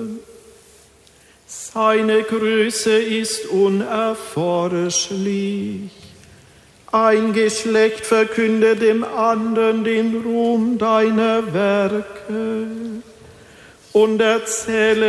Seine Größe ist unerforschlich. Ein Geschlecht verkündet dem anderen den Ruhm deiner Werke und erzähle